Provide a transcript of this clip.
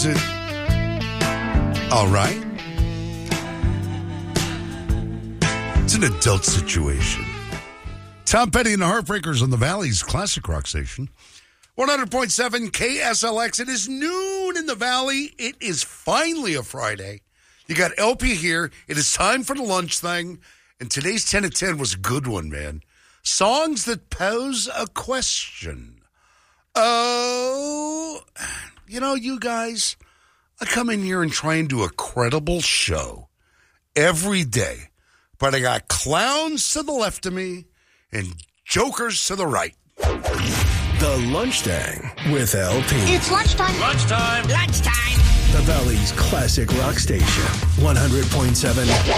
Is it all right? It's an adult situation. Tom Petty and the Heartbreakers on the Valley's Classic Rock Station. 100.7 KSLX. It is noon in the Valley. It is finally a Friday. You got LP here. It is time for the lunch thing. And today's 10 at 10 was a good one, man. Songs that pose a question. Oh, you guys, I come in here and try and do a credible show every day. But I got clowns to the left of me and jokers to the right. The Lunch Thing with LP. It's lunchtime. Lunchtime. Lunchtime. The Valley's Classic Rock Station. 100.7